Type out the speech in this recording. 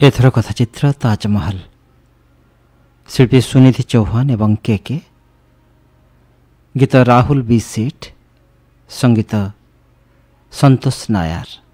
एथर कथाचित्र ताजमहल, शिल्पी सुनिधि चौहान एवं के, गीत राहुल बी सेठ, संगीत सन्तोष नायर।